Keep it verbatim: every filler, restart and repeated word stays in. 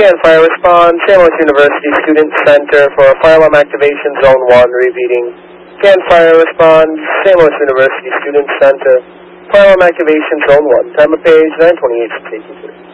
Scan fire response, San Luis University Student Center for fire alarm activation zone one, repeating. Scan fire response, San Luis University Student Center, fire alarm activation zone one. Time of page nine twenty-eight, six eighty-three.